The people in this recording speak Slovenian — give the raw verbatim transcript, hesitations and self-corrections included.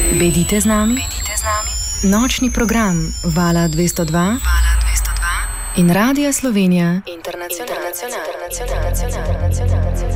Bedite z nami. Bedite z nami. Nočni program Vala dvesto dva, Vala dvesto dva in Radia Slovenija Internacionalna.